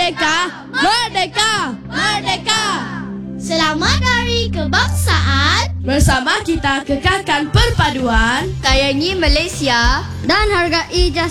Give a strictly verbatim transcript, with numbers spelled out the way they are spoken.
Merdeka! Merdeka! Merdeka! Selamat Hari Kebangsaan. Bersama kita kekalkan perpaduan, Sayangi Malaysia dan hargai jasa